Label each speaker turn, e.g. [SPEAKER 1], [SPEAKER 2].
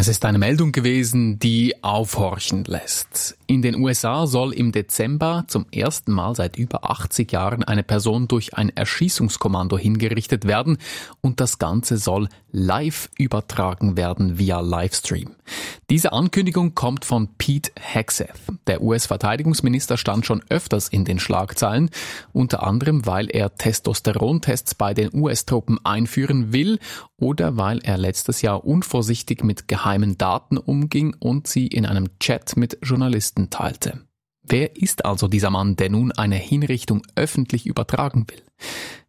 [SPEAKER 1] Das ist eine Meldung gewesen, die aufhorchen lässt. In den USA soll im Dezember zum ersten Mal seit über 80 Jahren eine Person durch ein Erschießungskommando hingerichtet werden und das Ganze soll live übertragen werden via Livestream. Diese Ankündigung kommt von Pete Hegseth. Der US-Verteidigungsminister stand schon öfters in den Schlagzeilen, unter anderem, weil er Testosterontests bei den US-Truppen einführen will oder weil er letztes Jahr unvorsichtig mit geheimen Daten umging und sie in einem Chat mit Journalisten teilte. Wer ist also dieser Mann, der nun eine Hinrichtung öffentlich übertragen will?